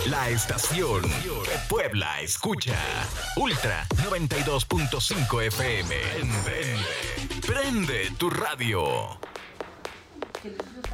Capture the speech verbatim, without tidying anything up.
La estación que Puebla escucha. Ultra noventa y dos punto cinco F M. Prende, prende tu radio.